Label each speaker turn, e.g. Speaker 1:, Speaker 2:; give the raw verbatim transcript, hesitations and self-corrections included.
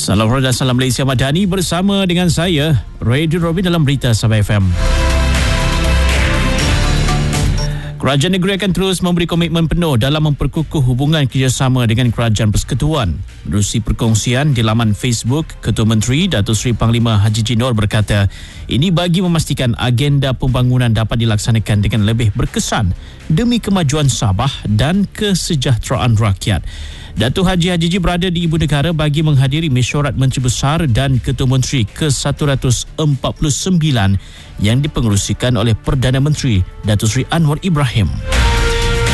Speaker 1: Salam dan salam Malaysia Madani bersama dengan saya, Radio Robin dalam Berita Sabah F M. Kerajaan negeri akan terus memberi komitmen penuh dalam memperkukuh hubungan kerjasama dengan Kerajaan Persekutuan. Menerusi perkongsian di laman Facebook, Ketua Menteri Datuk Seri Panglima Haji Jinor berkata, ini bagi memastikan agenda pembangunan dapat dilaksanakan dengan lebih berkesan demi kemajuan Sabah dan kesejahteraan rakyat. Datuk Haji Hajiji berada di Ibu Negara bagi menghadiri mesyuarat Menteri Besar dan Ketua Menteri ke seratus empat puluh sembilan yang dipengerusikan oleh Perdana Menteri Datuk Seri Anwar Ibrahim.